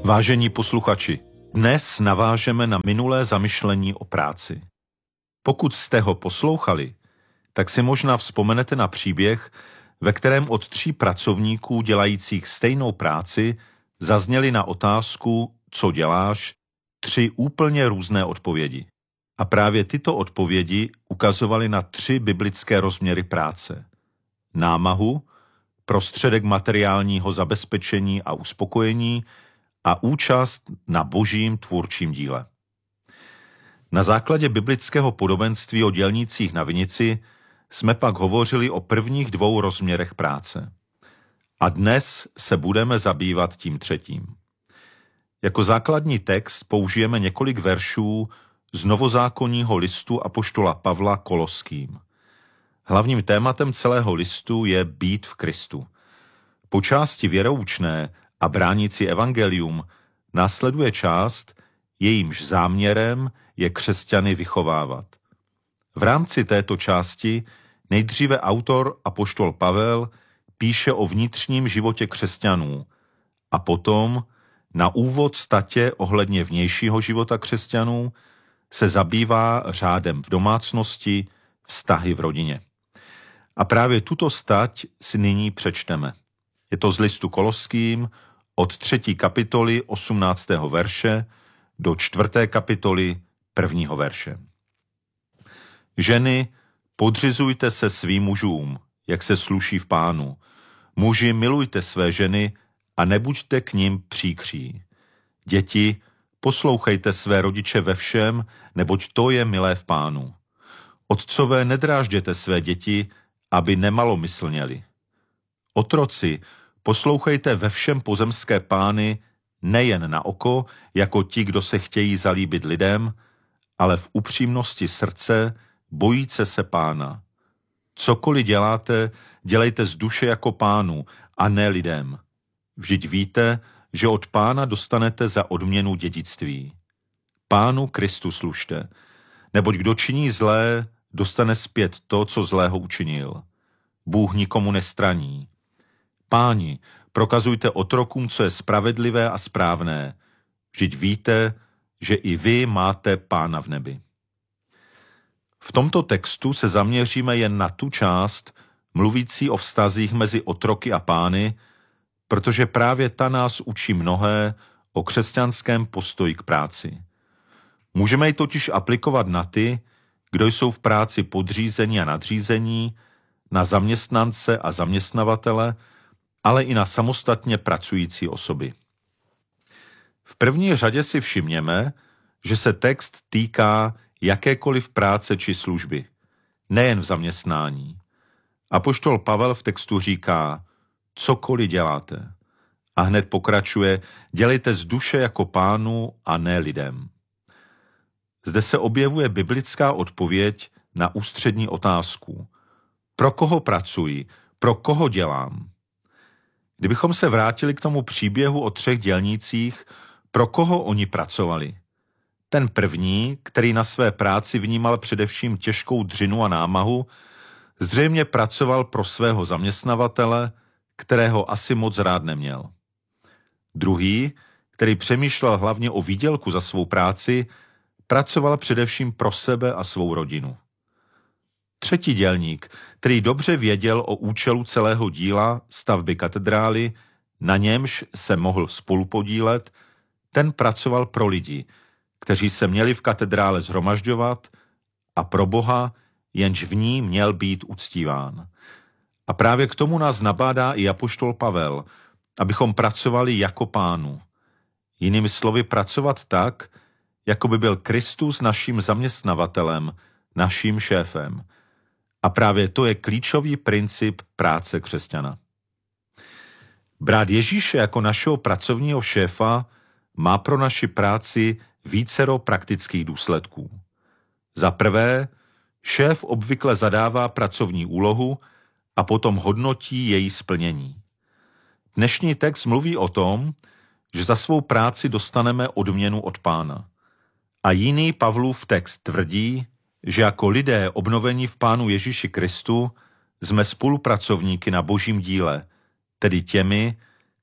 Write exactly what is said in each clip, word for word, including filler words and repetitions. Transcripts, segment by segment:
Vážení posluchači, dnes navážeme na minulé zamyšlení o práci. Pokud jste ho poslouchali, tak si možná vzpomenete na příběh, ve kterém od tří pracovníků dělajících stejnou práci zazněly na otázku, co děláš, tři úplně různé odpovědi. A právě tyto odpovědi ukazovaly na tři biblické rozměry práce. Námahu, prostředek materiálního zabezpečení a uspokojení a účast na božím tvůrčím díle. Na základě biblického podobenství o dělnících na vinici jsme pak hovořili o prvních dvou rozměrech práce. A dnes se budeme zabývat tím třetím. Jako základní text použijeme několik veršů z novozákonního listu apoštola Pavla Koloským. Hlavním tématem celého listu je být v Kristu. Po části věroučné a bránící evangelium následuje část, jejímž záměrem je křesťany vychovávat. V rámci této části nejdříve autor apoštol Pavel píše o vnitřním životě křesťanů a potom na úvod statě ohledně vnějšího života křesťanů se zabývá řádem v domácnosti, vztahy v rodině. A právě tuto stať si nyní přečteme. Je to z listu Koloským od třetí kapitoly osmnáctého verše do čtvrté kapitoly prvního verše. Ženy, podřizujte se svým mužům, jak se sluší v Pánu. Muži, milujte své ženy a nebuďte k nim příkří. Děti, poslouchejte své rodiče ve všem, neboť to je milé v Pánu. Otcové, nedrážděte své děti, aby nemalomyslněli. Otroci, poslouchejte ve všem pozemské pány, nejen na oko, jako ti, kdo se chtějí zalíbit lidem, ale v upřímnosti srdce, bojíce se Pána. Cokoliv děláte, dělejte z duše jako Pánu a ne lidem. Vždyť víte, že od Pána dostanete za odměnu dědictví. Pánu Kristu služte, neboť kdo činí zlé, dostane zpět to, co zlého učinil. Bůh nikomu nestraní. Páni, prokazujte otrokům, co je spravedlivé a správné. Vždyť víte, že i vy máte Pána v nebi. V tomto textu se zaměříme jen na tu část, mluvící o vztazích mezi otroky a pány, protože právě ta nás učí mnohé o křesťanském postoji k práci. Můžeme ji totiž aplikovat na ty, kdo jsou v práci podřízení a nadřízení, na zaměstnance a zaměstnavatele, ale i na samostatně pracující osoby. V první řadě si všimněme, že se text týká jakékoliv práce či služby, nejen v zaměstnání. Apoštol Pavel v textu říká, cokoliv děláte. A hned pokračuje, dělejte z duše jako Pánu a ne lidem. Zde se objevuje biblická odpověď na ústřední otázku. Pro koho pracuji? Pro koho dělám? Kdybychom se vrátili k tomu příběhu o třech dělnících, pro koho oni pracovali? Ten první, který na své práci vnímal především těžkou dřinu a námahu, zřejmě pracoval pro svého zaměstnavatele, kterého asi moc rád neměl. Druhý, který přemýšlel hlavně o výdělku za svou práci, pracoval především pro sebe a svou rodinu. Třetí dělník, který dobře věděl o účelu celého díla stavby katedrály, na němž se mohl spolupodílet, ten pracoval pro lidi, kteří se měli v katedrále shromažďovat a pro Boha, jenž v ní měl být uctíván. A právě k tomu nás nabádá i apoštol Pavel, abychom pracovali jako Pánu. Jinými slovy pracovat tak, jako by byl Kristus naším zaměstnavatelem, naším šéfem. A právě to je klíčový princip práce křesťana. Brát Ježíše jako našeho pracovního šéfa má pro naši práci vícero praktických důsledků. Za prvé, šéf obvykle zadává pracovní úlohu a potom hodnotí její splnění. Dnešní text mluví o tom, že za svou práci dostaneme odměnu od Pána. A jiný Pavlův text tvrdí, že jako lidé obnovení v Pánu Ježíši Kristu jsme spolupracovníky na božím díle, tedy těmi,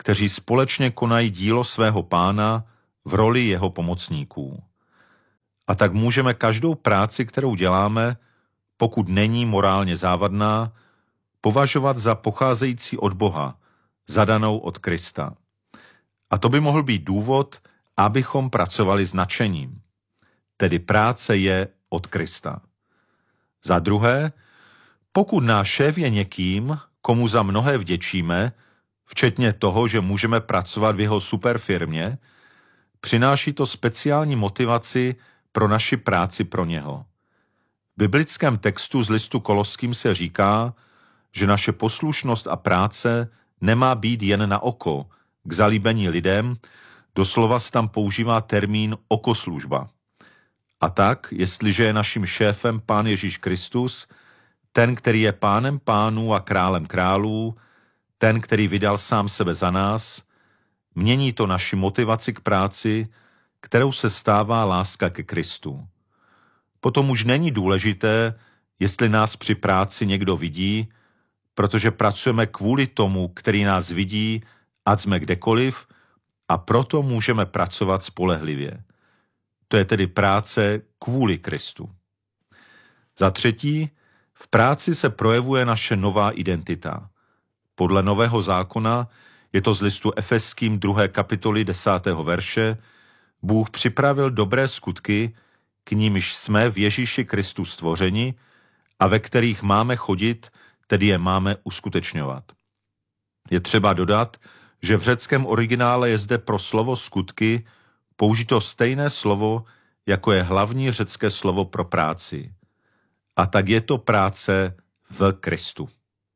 kteří společně konají dílo svého Pána v roli jeho pomocníků. A tak můžeme každou práci, kterou děláme, pokud není morálně závadná, považovat za pocházející od Boha, zadanou od Krista. A to by mohl být důvod, abychom pracovali s nadšením. Tedy práce je od Krista. Za druhé, pokud náš šéf je někým, komu za mnohé vděčíme, včetně toho, že můžeme pracovat v jeho superfirmě, přináší to speciální motivaci pro naši práci pro něho. V biblickém textu z listu Koloským se říká, že naše poslušnost a práce nemá být jen na oko, k zalíbení lidem, doslova se tam používá termín okoslužba. A tak, jestliže je naším šéfem Pán Ježíš Kristus, ten, který je Pánem pánů a králem králů, ten, který vydal sám sebe za nás, mění to naši motivaci k práci, kterou se stává láska ke Kristu. Potom už není důležité, jestli nás při práci někdo vidí, protože pracujeme kvůli tomu, který nás vidí, ať jsme kdekoliv, a proto můžeme pracovat spolehlivě. To je tedy práce kvůli Kristu. Za třetí, v práci se projevuje naše nová identita. Podle Nového zákona, je to z listu Efeským druhé kapitoly desátého verše, Bůh připravil dobré skutky, k nímž jsme v Ježíši Kristu stvořeni a ve kterých máme chodit, tedy je máme uskutečňovat. Je třeba dodat, že v řeckém originále je zde pro slovo skutky použito stejné slovo, jako je hlavní řecké slovo pro práci. A tak je to práce v Kristu.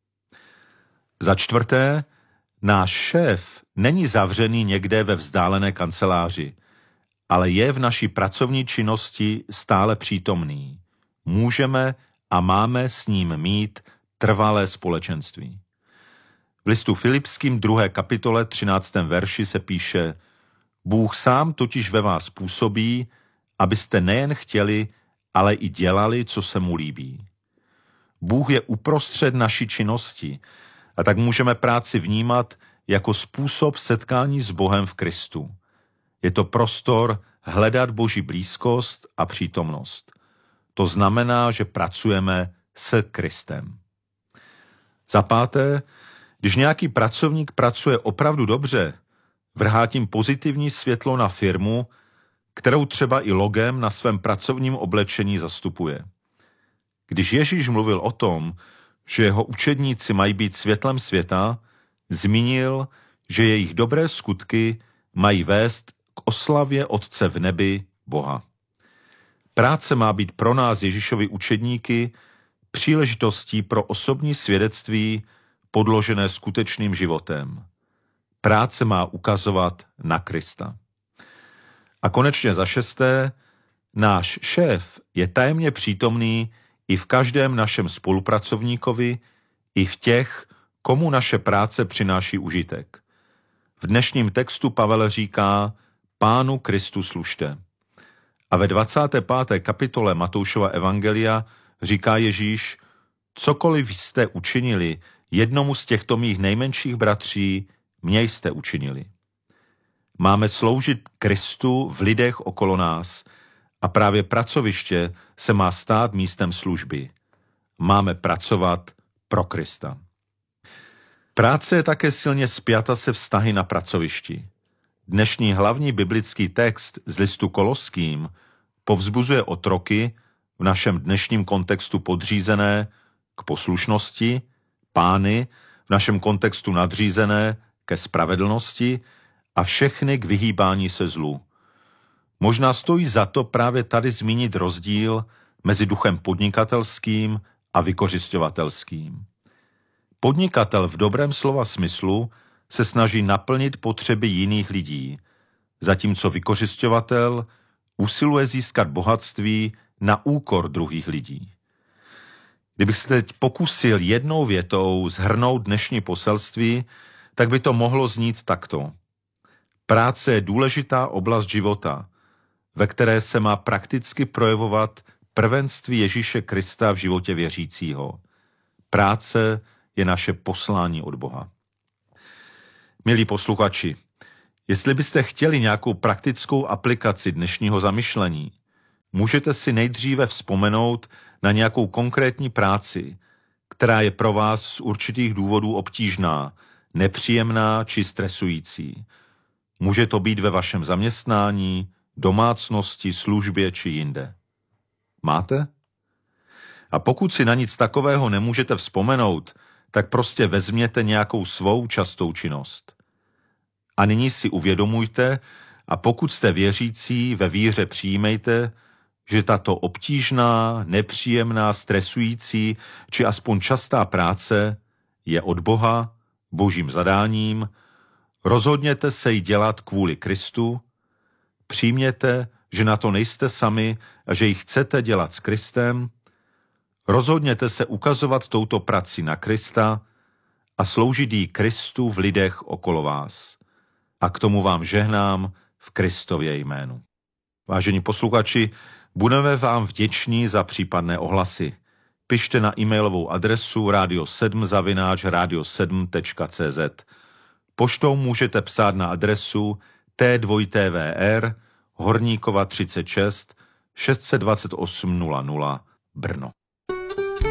Za čtvrté, náš šéf není zavřený někde ve vzdálené kanceláři, ale je v naší pracovní činnosti stále přítomný. Můžeme a máme s ním mít trvalé společenství. V listu Filipským druhé kapitole třináctém verši se píše: Bůh sám totiž ve vás působí, abyste nejen chtěli, ale i dělali, co se mu líbí. Bůh je uprostřed naší činnosti a tak můžeme práci vnímat jako způsob setkání s Bohem v Kristu. Je to prostor hledat Boží blízkost a přítomnost. To znamená, že pracujeme s Kristem. Za páté, když nějaký pracovník pracuje opravdu dobře, vrhá tím pozitivní světlo na firmu, kterou třeba i logem na svém pracovním oblečení zastupuje. Když Ježíš mluvil o tom, že jeho učedníci mají být světlem světa, zmínil, že jejich dobré skutky mají vést k oslavě Otce v nebi, Boha. Práce má být pro nás Ježíšovi učedníky příležitostí pro osobní svědectví podložené skutečným životem. Práce má ukazovat na Krista. A konečně za šesté, náš šéf je tajemně přítomný i v každém našem spolupracovníkovi, i v těch, komu naše práce přináší užitek. V dnešním textu Pavel říká: Pánu Kristu služte. A ve dvacáté páté kapitole Matoušova evangelia říká Ježíš: Cokoliv jste učinili jednomu z těchto mých nejmenších bratří, mě jste učinili. Máme sloužit Kristu v lidech okolo nás a právě pracoviště se má stát místem služby. Máme pracovat pro Krista. Práce je také silně spjata se vztahy na pracovišti. Dnešní hlavní biblický text z listu Koloským povzbuzuje otroky, v našem dnešním kontextu podřízené, k poslušnosti, pány, v našem kontextu nadřízené, ke spravedlnosti a všechny k vyhýbání se zlu. Možná stojí za to právě tady zmínit rozdíl mezi duchem podnikatelským a vykořisťovatelským. Podnikatel v dobrém slova smyslu se snaží naplnit potřeby jiných lidí, zatímco vykořisťovatel usiluje získat bohatství na úkor druhých lidí. Kdybych se teď pokusil jednou větou shrnout dnešní poselství, tak by to mohlo znít takto. Práce je důležitá oblast života, ve které se má prakticky projevovat prvenství Ježíše Krista v životě věřícího. Práce je naše poslání od Boha. Milí posluchači, jestli byste chtěli nějakou praktickou aplikaci dnešního zamyšlení, můžete si nejdříve vzpomenout na nějakou konkrétní práci, která je pro vás z určitých důvodů obtížná, nepříjemná či stresující. Může to být ve vašem zaměstnání, domácnosti, službě či jinde. Máte? A pokud si na nic takového nemůžete vzpomenout, tak prostě vezměte nějakou svou častou činnost. A nyní si uvědomujte, a pokud jste věřící, ve víře přijmejte, že tato obtížná, nepříjemná, stresující či aspoň častá práce je od Boha, božím zadáním. Rozhodněte se ji dělat kvůli Kristu, přijměte, že na to nejste sami a že ji chcete dělat s Kristem, rozhodněte se ukazovat touto prací na Krista a sloužit jí Kristu v lidech okolo vás. A k tomu vám žehnám v Kristově jménu. Vážení posluchači, budeme vám vděční za případné ohlasy. Pište na e-mailovou adresu radio sedm zavináč radio sedm tečka cé zet. Poštou můžete psát na adresu T dva T V R Horníkova třicet šest šest set dvacet osm nula nula Brno.